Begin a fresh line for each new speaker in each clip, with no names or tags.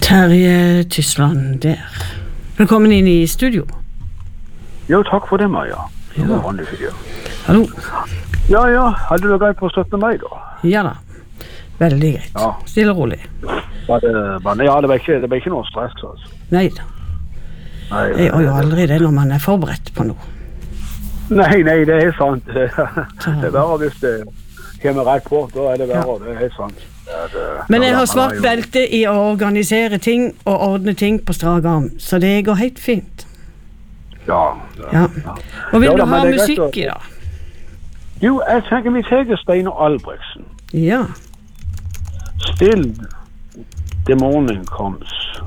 Terje Tysland der. Velkommen inn i studio.
Jo, takk for det, Maja.
Ja.
Det var vanlig for det.
Hallo.
Ja, hadde du greit på 17. mai da?
Ja da. Veldig greit.
Ja.
Stille og rolig.
Ja, det var ikke noe stress, altså.
Nei da.
Nei,
Jeg gjør jo aldri det når man er forberedt på noe.
Nei, det er sant. Det er bare hvis det kommer rett på, da er det bare, det er helt sant.
Men jeg har svart belte i å organisere ting og ordne ting på strak arm, så det går helt fint.
Ja.
Og vil du ha musikk i dag?
Jo, jeg tenker vi tar Steinar Albrigtsen.
Ja.
Still the morning comes.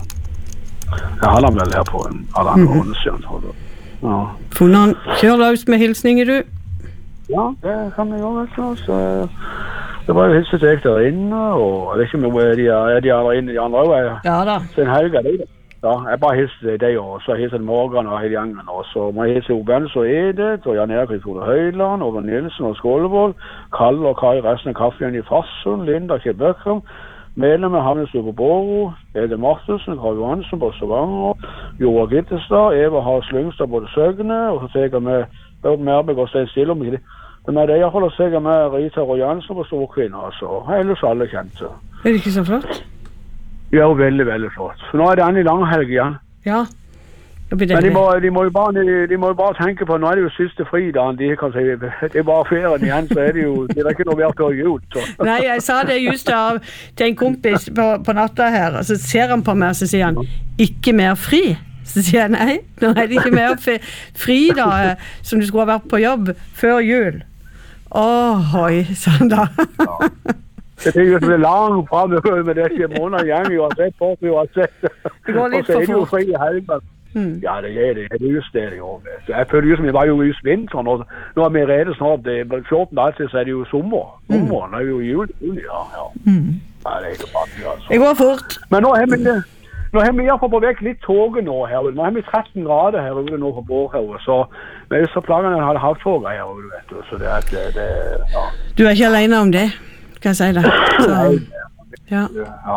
Jeg har han vel her på en halvannen måned siden, tror jeg. Ja.
Funnet han. Kjør løs med hilsninger, du.
Ja, det kan jeg gjøre, så det var jo hilset jeg der inne, og jeg vet ikke om de er inne, de andre også.
Ja da.
Så en helg er det. Ja, jeg bare hilser deg, og så hilser Morgan og hele gjengen, og så må jeg hilse Benz og Edith, og Jan Erik Tore Høyland, Ove Nilsen og Skålevold, Kalle og Kai resten av kaffen i Fassund, Linda Kjell Bøkrum, medlemmer Hannes Ugo Boro, Ede Martusen, Karl Johansen på Stavanger, Joa Gittestad, Eva Has Lyngstad på Søgne, og så tenker jeg med Merbeg og Stein Stille om det. Men det jeg holder seg med Rita og Jansen på Storkvinner, altså. Ellers alle kjente.
Er det ikke så flott?
Ja, veldig, veldig flott. Så nå er det endelig langhelg igjen.
Ja.
Men de må jo bare tenke på, nå er det jo siste fridagen, de kan si, det er bare ferien igjen, så er det jo, det er ikke noe verdt å gjøre ut. Så.
Nei, jeg sa det just til en kompis på natta her, og så ser han på meg, og så sier han, ikke mer fri? Så sier jeg, nei, nå er det ikke mer fri da, som du skulle ha vært på jobb før jul. Oi, sånn da.
Det er jo så langt frem med det ikke måneder igjen, uansett,
Det går litt for fort.
Og så er det jo fri i helgen. Ja, det er det. Det er just det det gjør. Jeg føler jo som vi var jo i vinteren, og nå er vi redde snart. 14 dager så er det jo sommer. Sommeren er jo jul. Ja. Ja, det er jo bare, altså.
Det går fort.
Men nå har vi i hvert fall på vekk litt toget nå her. Nå har vi 13 grader her ute nå på Bårhavet, men så plager jeg å ha havtoget her ute, vet du. Så det ja.
Du er ikke alene om det, kan jeg si det. Ja.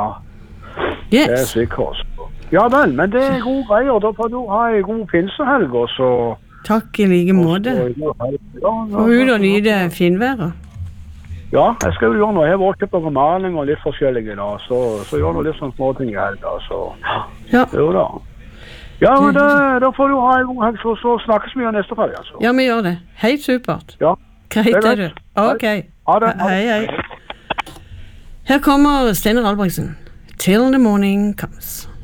Det er sikkert. Ja vel, men det er gode greier. Da får du ha en god pinsehelg, og så...
Takk i like måte. Få ut og nyte finværet. Ja,
jeg skal jo gjøre noe. Jeg har vært kjøpt noen maling og litt forskjellige da, så gjør noe litt sånn små ting i helga, så...
Ja.
Jo da. Ja, men da får du ha en god helg, så snakkes vi neste fredag, altså.
Ja, vi gjør det. Helt supert.
Ja.
Greit er du. Ok.
Ha det.
Hei. Her kommer Steinar Albrigtsen. Till the morning comes.